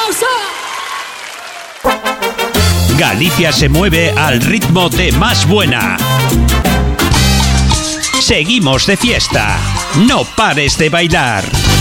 Galicia se mueve al ritmo de Más Buena. Seguimos de fiesta. No pares de bailar.